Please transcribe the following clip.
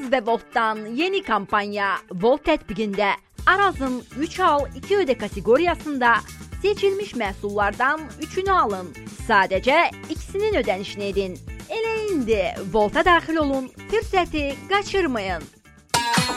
ve Volt'tan yeni kampanya Volt tətbiqində Araz'ın 3 al 2 öde kateqoriyasında seçilmiş məhsullardan 3'ünü alın. Sadəcə ikisinin ödənişini edin. Elə indi Volt'a daxil olun, fürsəti qaçırmayın.